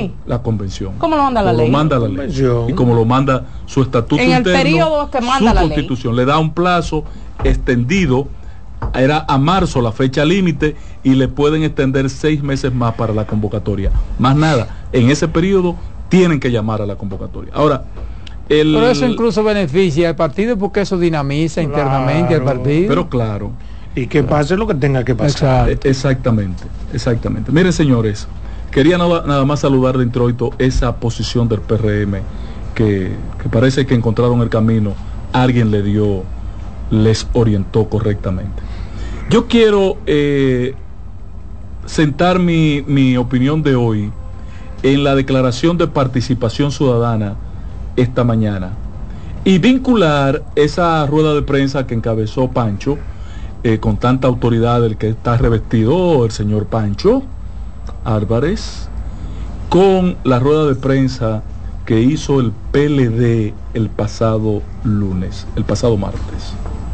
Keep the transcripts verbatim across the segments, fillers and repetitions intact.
ley? La convención. ¿Cómo lo manda la como ley? Lo manda la ley. Y como lo manda su estatuto en el interno, periodo que manda su la constitución. ley. Le da un plazo extendido, era a marzo la fecha límite, y le pueden extender seis meses más para la convocatoria. Más nada, en ese periodo tienen que llamar a la convocatoria. Ahora, el... Pero eso incluso beneficia al partido porque eso dinamiza claro, internamente al partido. Pero claro. Y que pase lo que tenga que pasar. Exacto. Exactamente, exactamente. Miren, señores, quería nada, nada más saludar de introito esa posición del P R M que, que parece que encontraron el camino, alguien le dio, les orientó correctamente. Yo quiero eh, sentar mi, mi opinión de hoy en la declaración de participación ciudadana esta mañana y vincular esa rueda de prensa que encabezó Pancho, eh, con tanta autoridad del que está revestido el señor Pancho Álvarez, con la rueda de prensa que hizo el P L D el pasado lunes, el pasado martes.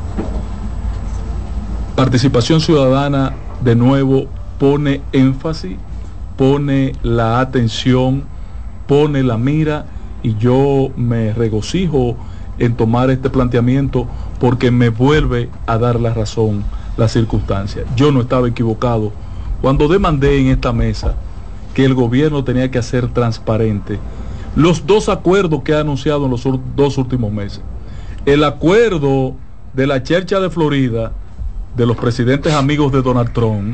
Participación ciudadana de nuevo pone énfasis, pone la atención, pone la mira, y yo me regocijo en tomar este planteamiento porque me vuelve a dar la razón la circunstancia. Yo no estaba equivocado cuando demandé en esta mesa que el gobierno tenía que hacer transparente los dos acuerdos que ha anunciado en los dos últimos meses. El acuerdo de la Chercha de Florida, de los presidentes amigos de Donald Trump,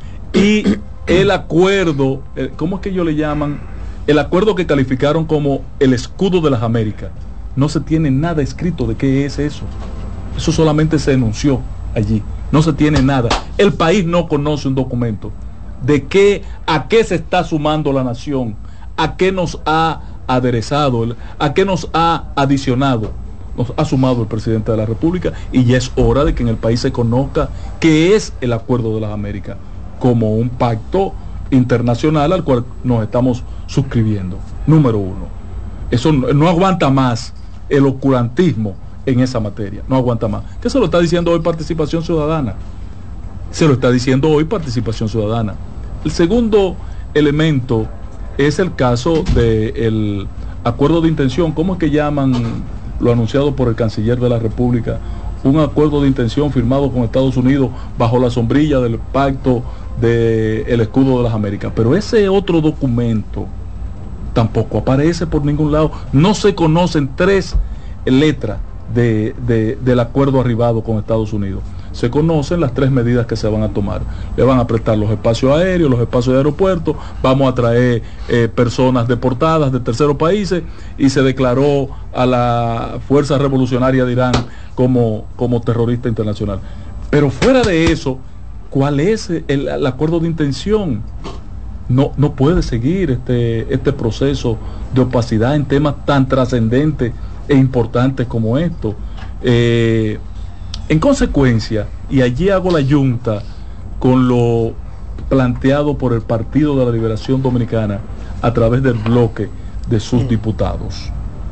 y el acuerdo, ¿cómo es que ellos le llaman? El acuerdo que calificaron como el escudo de las Américas. No se tiene nada escrito de qué es eso. Eso solamente se enunció allí. No se tiene nada. El país no conoce un documento de qué, a qué se está sumando la nación, a qué nos ha aderezado, a qué nos ha adicionado, nos ha sumado el presidente de la República, y ya es hora de que en el país se conozca qué es el Acuerdo de las Américas como un pacto internacional al cual nos estamos suscribiendo. Número uno, eso no, no aguanta más el oscurantismo en esa materia, no aguanta más. ¿Qué se lo está diciendo hoy Participación Ciudadana? Se lo está diciendo hoy Participación Ciudadana. El segundo elemento es el caso del acuerdo de intención. ¿Cómo es que llaman lo anunciado por el canciller de la República? Un acuerdo de intención firmado con Estados Unidos bajo la sombrilla del pacto del escudo de las Américas. Pero ese otro documento tampoco aparece por ningún lado. No se conocen tres letras de, de, del acuerdo arribado con Estados Unidos. Se conocen las tres medidas que se van a tomar. Le van a prestar los espacios aéreos, los espacios de aeropuertos, vamos a traer eh, personas deportadas de terceros países, y se declaró a la Fuerza Revolucionaria de Irán como, como terrorista internacional. Pero fuera de eso, ¿cuál es el, el acuerdo de intención? No, no puede seguir este, este proceso de opacidad en temas tan trascendentes e importantes como esto. Eh, en consecuencia, y allí hago la yunta con lo planteado por el Partido de la Liberación Dominicana a través del bloque de sus diputados,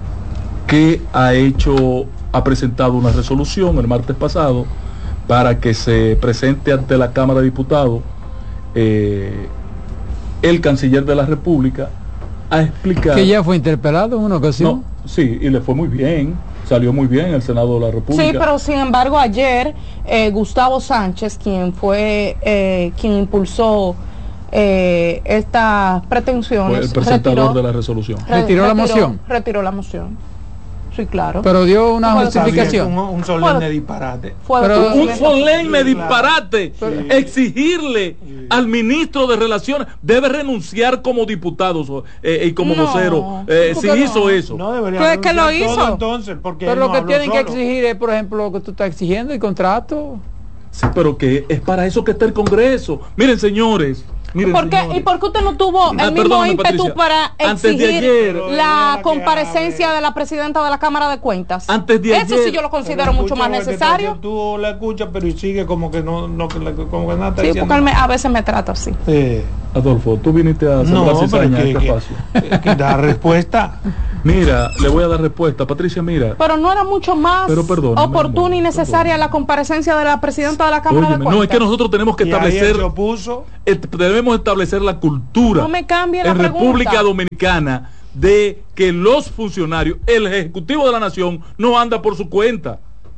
que ha hecho, ha presentado una resolución el martes pasado para que se presente ante la Cámara de Diputados eh, el canciller de la República a explicar... ¿Que ya fue interpelado en una ocasión? No, sí, y le fue muy bien, salió muy bien en el Senado de la República. Sí, pero sin embargo ayer eh, Gustavo Sánchez, quien fue, eh, quien impulsó eh, estas pretensiones... Fue el presentador retiró, de la resolución. ¿Retiró, retiró la moción? Retiró la moción. Sí, claro. Pero dio una justificación. Un, un solemne disparate. Pero un solemne sí, disparate. Claro. Sí. Exigirle sí. al ministro de Relaciones, debe renunciar como diputado eh, y como no, vocero. Eh, si no? hizo eso. No debería ¿Qué, ¿qué lo hizo? Todo, entonces, porque pero lo no que tienen solo. que exigir es, por ejemplo, lo que tú estás exigiendo, el contrato. Sí, pero que es para eso que está el Congreso. Miren, señores. Miren, ¿Por qué, señores. ¿Y por qué usted no tuvo el ah, mismo perdóname, ímpetu Patricia. para Antes de exigir ayer, la comparecencia de la presidenta de la Cámara de Cuentas? Antes de Eso ayer, sí yo lo considero mucho más necesario. Tú la escuchas, pero y sigue como que no, no como que nada está sí, diciendo. porque él me, a veces me trata así. Eh. Adolfo, tú viniste a no, sembrar cizaña que, este que, espacio. que da respuesta. Mira, le voy a dar respuesta, Patricia, mira. Pero no era mucho más Pero perdóname, oportuna amor, y necesaria perdóname. la comparecencia de la presidenta de la Cámara Óyeme, de Cuentas. no, es que nosotros tenemos que Y ahí él establecer, se opuso. eh, debemos establecer la cultura No me cambie la en pregunta. República Dominicana de que los funcionarios, el Ejecutivo de la Nación, no anda por su cuenta.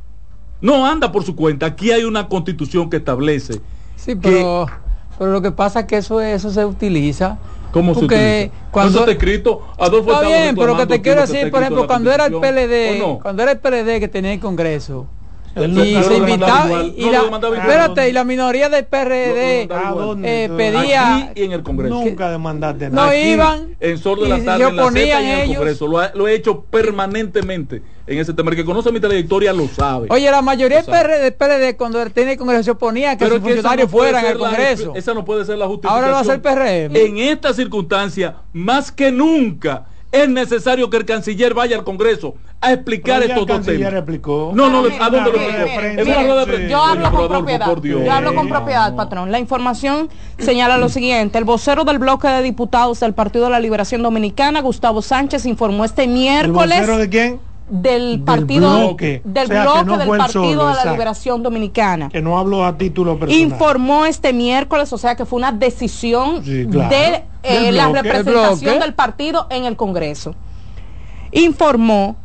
No anda por su cuenta. Aquí hay una constitución que establece. Sí, pero, pero lo que pasa es que eso, eso se utiliza. ¿Cómo se Porque utiliza? cuando Eso está escrito. Adolfo está estaba bien, pero que reclamando te aquí quiero lo que decir, está por escrito ejemplo, en la cuando era el P L D, Constitución, ¿o no? cuando era el P L D que tenía el Congreso, Él y lo- se lo demandaba invitaba igual, y no la, lo demandaba igual. espérate, y la minoría del P R D Lo- lo demandaba ¿A igual. dónde? eh, pedía Aquí y en el Congreso. Nunca demandaste no nada. Aquí, iban en Sol de y la se Tarde, en la oponían Z y en el ellos. Congreso. Lo, ha- lo he hecho permanentemente en ese tema. El que conoce mi trayectoria lo sabe. Oye, la mayoría del Lo sabe. P R D, del P L D cuando tenía el Congreso se oponía a que Pero sus es que esa funcionarios no puede fueran ser al la- Congreso. esa no puede ser la justificación. Ahora lo va a hacer el P R M. En esta circunstancia, más que nunca, es necesario que el canciller vaya al Congreso a explicar Pero ya estos el dos canciller temas. explicó. No, no, Mire, ¿a dónde lo mire, explicó? mire, En una mire, rueda de sí. prensa. Yo Coño, hablo pero con Adolfo, propiedad. por Dios. Yo hablo con Sí. propiedad, patrón. La información señala lo siguiente. El vocero del bloque de diputados del Partido de la Liberación Dominicana, Gustavo Sánchez, informó este ¿El miércoles vocero de quién? del partido bloque. del O sea, que bloque no del fue él Partido solo, de la exacto. Liberación Dominicana. Que no hablo a título personal. Informó este miércoles, o sea que fue una decisión Sí, claro. de eh, Del la bloque. representación ¿Del bloque? del partido en el Congreso. Informó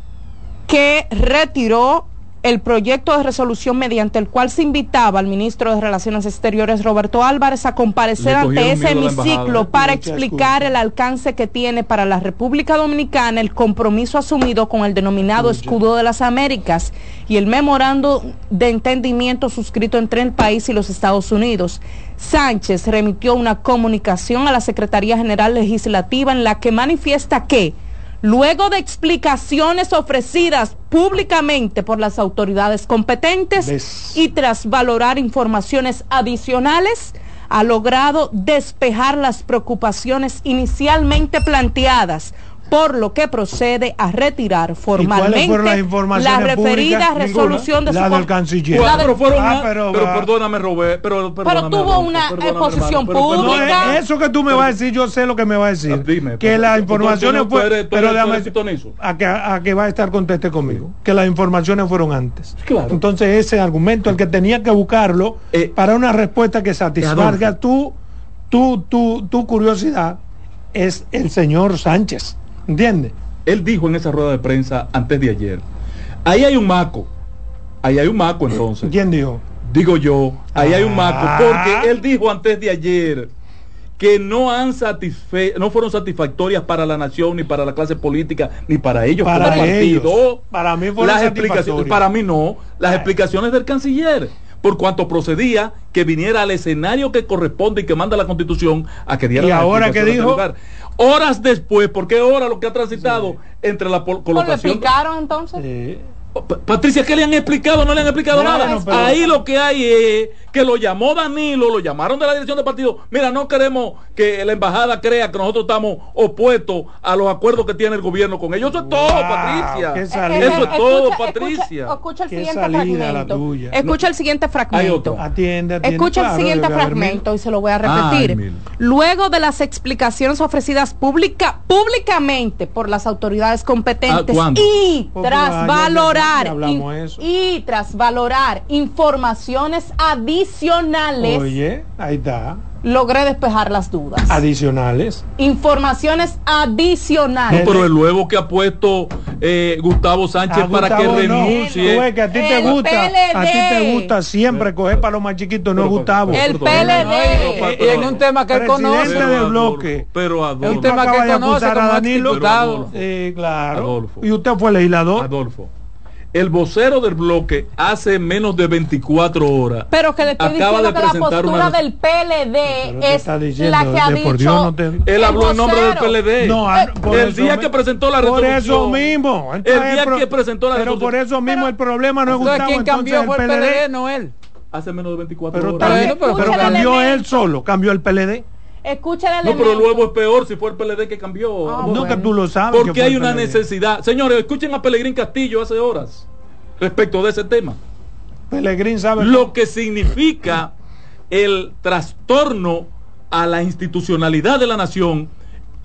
que retiró el proyecto de resolución mediante el cual se invitaba al ministro de Relaciones Exteriores, Roberto Álvarez, a comparecer Le ante cogieron ese miedo a la hemiciclo embajada. para Mucha explicar excusa. el alcance que tiene para la República Dominicana el compromiso asumido con el denominado Mucha. Escudo de las Américas y el memorando de entendimiento suscrito entre el país y los Estados Unidos. Sánchez remitió una comunicación a la Secretaría General Legislativa en la que manifiesta que luego de explicaciones ofrecidas públicamente por las autoridades competentes ¿Ves? y tras valorar informaciones adicionales, ha logrado despejar las preocupaciones inicialmente planteadas, por lo que procede a retirar formalmente ¿Y cuáles fueron las informaciones la referida públicas? resolución Ninguna. de La su del com- canciller. la del- pero fueron Ah, una- pero pero, va. perdóname, Robert, pero, perdóname, tuvo Adolfo, una, eh, perdóname, posición hermano, pero- No, pública. eh, eso que tú me vas a decir, yo sé lo que me vas a decir. Ah, dime, que por- las por- informaciones tú eres- fueron. tú Pero eres- tú déjame eres pitonizo. a que, a que va a estar conteste conmigo. Que las informaciones fueron antes. Claro. Entonces, ese argumento, el que tenía que buscarlo Eh, para una respuesta que satisfaga Adolfo. tu, tu, tu, tu curiosidad, es el señor Sánchez. ¿Entiendes? Él dijo en esa rueda de prensa antes de ayer, ahí hay un maco, ahí hay un maco entonces. ¿Quién dijo? Digo yo, ahí hay un maco, Ah. porque él dijo antes de ayer que no han satisfe no fueron satisfactorias para la nación, ni para la clase política, ni para ellos Para como ellos. partido. Para mí fueron Las explicaciones, satisfactorias. para mí no, las Ay. explicaciones del canciller, por cuanto procedía que viniera al escenario que corresponde y que manda la Constitución a que diera ¿Y las ahora qué explicaciones dijo? del lugar. Horas después, porque ahora lo que ha transitado entre la pol- ¿Lo colocación. explicaron entonces? Eh, Pa- Patricia, ¿qué le han explicado? No le han explicado Bueno, nada. pero- Ahí lo que hay es que lo llamó Danilo, lo llamaron de la dirección del partido. Mira, no queremos que la embajada crea que nosotros estamos opuestos a los acuerdos que tiene el gobierno con ellos. Eso es todo, Wow, Patricia. qué Eh, salida. eh, Eso es todo, escucha- Patricia. Escucha, escucha el Qué siguiente salida la fragmento. tuya. Escucha el siguiente Hay fragmento. otro. Atiende, atiende. Escucha claro, el siguiente debe haber fragmento mil. y se lo voy a repetir. Ay, mil. Luego de las explicaciones ofrecidas pública, públicamente por las autoridades competentes Ah, ¿cuándo? y Porque tras ayer valorar ya hablamos in- eso. y tras valorar informaciones adicionales, Oye, ahí está. logré despejar las dudas. Adicionales. Informaciones No, adicionales. pero el huevo que ha puesto eh, Gustavo Sánchez A para Gustavo que no. renuncie. Tú ves que a ti te El gusta, P L D. a ti te gusta siempre coger para los más chiquitos, no Pero, Gustavo. pero, El pero, P L D. no, no, Y- pero- y en un tema que él Presidente conoce. del Adolfo, bloque. Pero Es un Adolfo, tema que acaba de conoce acusar a como Danilo. exdiputado. Adolfo. Sí, claro. Adolfo. Y usted fue legislador. Adolfo, el vocero del bloque hace menos de veinticuatro horas Pero que le estoy acaba diciendo de que la presentar postura una- del P L Pero D te es está diciendo, la que ha de dicho. por Dios, no te- Él el habló en nombre del vocero. P L D. No, ah, por el eso día mi- que presentó la Por resolución. eso mismo. El día pro- que presentó la Pero resolución. por eso mismo Pero- el problema no es Entonces, Gustavo. ¿quién cambió entonces fue el P L D, no él? Hace menos de veinticuatro Pero, horas. también- Bueno, pero- pero Escucha el cambió elemento. él solo, cambió el P L D. Escucha el No, pero el elemento. huevo es peor si fue el P L D que cambió. Ah, Adolfo. No, que tú lo sabes. que Porque fue hay el una P L D. necesidad. Señores, escuchen a Pelegrín Castillo hace horas respecto de ese tema. Pelegrín sabe. Lo que significa el trastorno a la institucionalidad de la nación,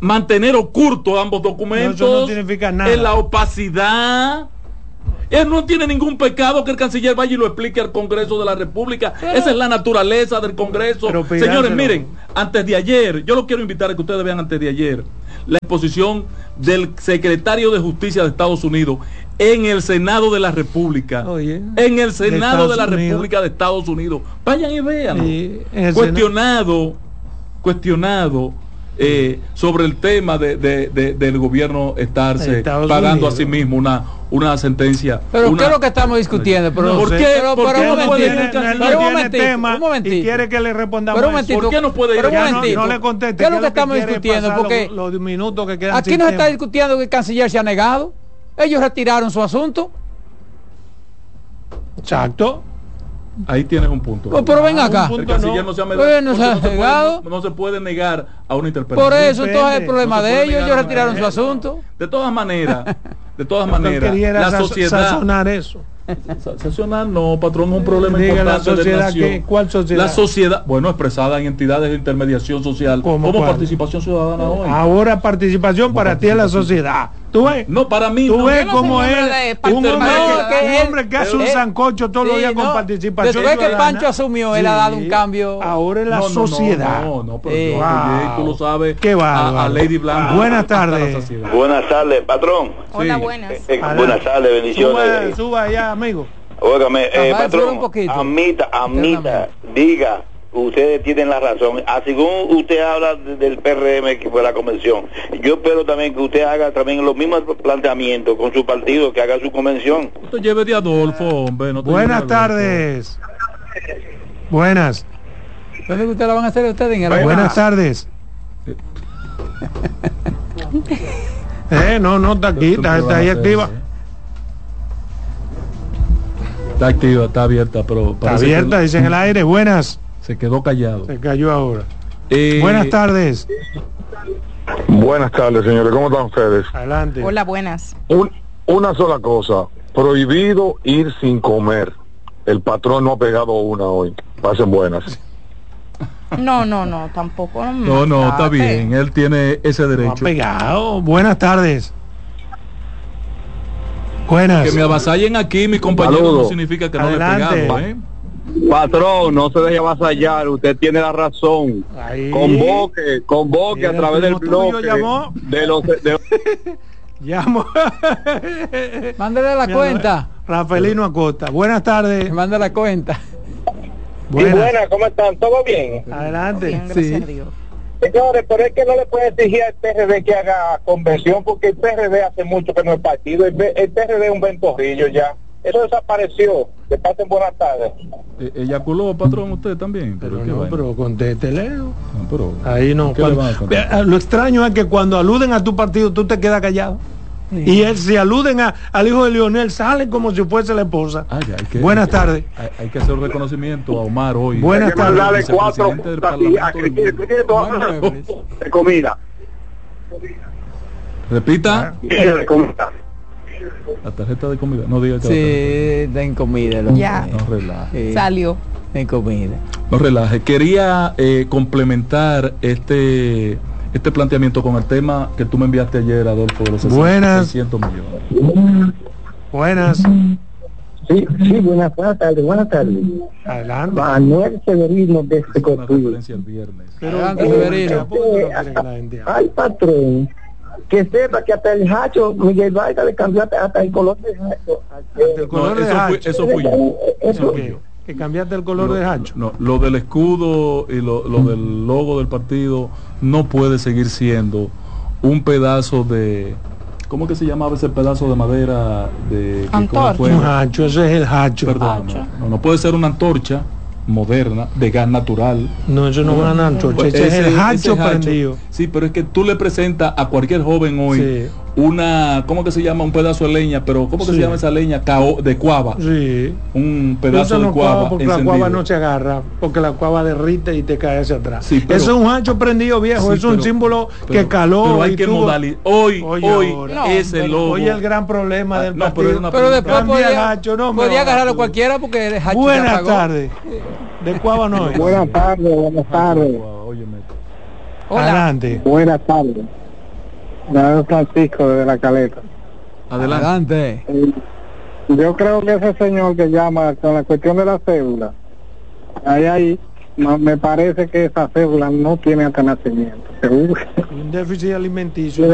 mantener ocultos ambos documentos. No, eso no significa nada. En la opacidad. Él no tiene ningún pecado que el canciller vaya y lo explique al Congreso de la República. Pero, esa es la naturaleza del Congreso. Señores, miren, antes de ayer, yo lo quiero invitar a que ustedes vean antes de ayer la exposición del secretario de Justicia de Estados Unidos en el Senado de la República. Oye, en el Senado de, de la Unidos. República de Estados Unidos. Vayan y vean. Cuestionado, Senado. cuestionado. Eh, sobre el tema de, de, de, del gobierno estarse Estados pagando Unidos. A sí mismo una una sentencia. Pero una, ¿qué es lo que estamos discutiendo? Pero, no ¿Por sé. qué? Pero, ¿Por pero qué un no momentito, puede pero no un tiene momentito, tema un momentito. Y quiere que le respondamos. Pero un momentito, ¿Por qué no puede ir? Pero un momentito. No, no le conteste. ¿Qué es lo que estamos discutiendo? Porque los, los minutos que quedan aquí no se está discutiendo que el canciller se ha negado. Ellos retiraron su asunto. Exacto. Ahí tienes un punto. Pues, pero ven acá. El canciller no, no se ha negado. No, se, no, se puede, no, no se puede negar a una interpretación. Por eso, entonces, el problema no de ellos. Ellos retiraron su asunto. De todas maneras, de todas maneras, la sociedad. Sazonar eso. Sazonar no, patrón, es un problema Diga importante la sociedad de nación. Que, ¿Cuál sociedad? La sociedad, bueno, expresada en entidades de intermediación social. ¿Cómo como participación ciudadana hoy. Ahora participación para participación? Ti es la sociedad. ¿Tú ves? No, para mí ¿Tú no. ves cómo es un hombre, no, que, que un él, hombre que hace él, un sancocho todos los sí, días con no, participación después ciudadana? Que Pancho asumió, sí, él ha dado un cambio. Ahora es la no, no, sociedad. No, no, no pero eh, yo wow. apoyé, tú lo sabes. Qué va. A, a Lady Blanco. Buenas tardes. Buenas tardes, patrón. Hola, sí. buenas. Eh, eh, buenas tardes, bendiciones. Suba, suba allá, amigo. Óigame, eh, Ajá, patrón, admita, admita, diga, ustedes tienen la razón. Así como usted habla de, del P R M que fue la convención, yo espero también que usted haga también los mismos planteamientos con su partido, que haga su convención. No te lleves de Adolfo, hombre. No te Buenas tardes. Buenas. ¿Dónde usted la van a hacer ustedes? En Buenas, Buenas tardes. eh, no, no, está aquí, está, está ahí activa. Está activa, está abierta, pero está abierta, dice en el aire. Buenas. Se quedó callado. Se cayó ahora. Eh, buenas tardes. Buenas tardes, señores. ¿Cómo están ustedes? Adelante. Hola, buenas. Un, una sola cosa. Prohibido ir sin comer. El patrón no ha pegado una hoy. Pasen buenas. No, no, no, tampoco. No, no, está bien. Él tiene ese derecho. No ha pegado. Buenas tardes. Buenas. Que me avasallen aquí, mi compañero, Saludo. No significa que Adelante. no le he pegado, ¿eh? Patrón, no se deje avasallar, usted tiene la razón. Ahí. Convoque, convoque Mira, a través del bloque llamó. de los de, Llamo. Mándale la Mira, cuenta. Rafaelino Acosta. Buenas tardes. Manda la cuenta. Buenas. Buenas, ¿cómo están? ¿Todo bien? Adelante. Bien, gracias Sí. a Dios. Señores, pero es que no le puede exigir al P R D que haga convención, porque el P R D hace mucho que no es partido. El, el P R D es un ventorrillo ya. Eso desapareció. Que pasen buenas tardes. Eh, eyaculó, patrón, usted también. Pero qué no, vaina. pero contéstele. No, pero, Ahí no. ¿qué le Cuando, van a contar? Vea, lo extraño es que cuando aluden a tu partido, tú te quedas callado. Sí. Y él, si aluden a, al hijo de Lionel, salen como si fuese la esposa. Ah, ya, hay que, Buenas hay que, tardes. Hay, hay que hacer un reconocimiento a Omar hoy. Buenas hay que tardes. mandarle cuatro Vicepresidente del tortillas, Parlamento que tiene- del que tiene toda- de comida. Repita. De comida. La tarjeta de comida. No diga que Sí, den comida. Lo Ya. no relaje. Sí, Salió. den comida. No relaje. Quería eh, complementar este este planteamiento con el tema que tú me enviaste ayer, Adolfo, de los Buenas. seiscientos millones. Buenas. Sí, sí, buenas tardes, buenas tardes. Adelante. Manuel Severino de Es una Secotuí. referencia el viernes. Pero, Adelante, eh, Severino. ¿por qué no quieren que la gente hable? Ay, patrón, que sepa que hasta el hacho, Miguel Vargas le cambió hasta, hasta el color del hacho. Hasta el color No, de eso, fui, hacho. eso fui yo. Eso, ¿Qué? Que cambiaste el color No, de hacho. no, lo del escudo y lo, lo del logo del partido no puede seguir siendo un pedazo de, ¿cómo que se llamaba ese pedazo de madera de que Antorcha. con fuego? Un hacho, ese es el hacho. Perdón, Hacho. no, no puede ser una antorcha moderna de gas natural. No, eso no es una antorcha, Pues ese es el ese hacho prendido. Sí, pero es que tú le presentas a cualquier joven hoy Sí. una, ¿cómo que se llama? Un pedazo de leña, pero ¿cómo que Sí. se llama esa leña? Cao, de cuava. Sí. Un pedazo Eso no de cuava cuava porque encendido. la cuava no se agarra, porque la cuava derrite y te cae hacia atrás. Sí, pero- Eso es un hacho prendido viejo, Sí, es un pero- símbolo pero- que caló. pero hay y que tuvo- modali- hoy Oye, hoy ahora. No, ese pero- logo. Oye, el gran problema Ah, del no, pero partido. es una Pero después Cambia el podía, hacho, no me podía va, agarrarlo tú. cualquiera porque el hacho se Buenas apagó. tardes. De cuava no es. buenas tardes, buenas tardes, Óyeme. Hola. Adelante. buenas tardes. David Francisco de la Caleta. Adelante. Adelante. Eh, Yo creo que ese señor que llama con la cuestión de la cédula, ahí, ahí, no, me parece que esa cédula no tiene hasta nacimiento, seguro. Un déficit alimenticio.